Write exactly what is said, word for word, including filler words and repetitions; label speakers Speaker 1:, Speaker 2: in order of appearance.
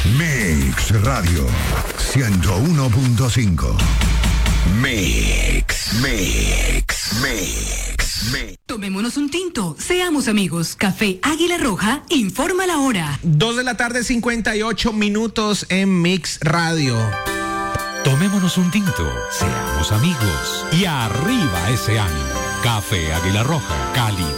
Speaker 1: Mix Radio ciento uno punto cinco. Mix, Mix, Mix, Mix.
Speaker 2: Tomémonos un tinto, seamos amigos. Café Águila Roja informa la hora.
Speaker 3: Dos de la tarde, cincuenta y ocho minutos en Mix Radio.
Speaker 4: Tomémonos un tinto, seamos amigos y arriba ese ánimo. Café Águila Roja, Cali.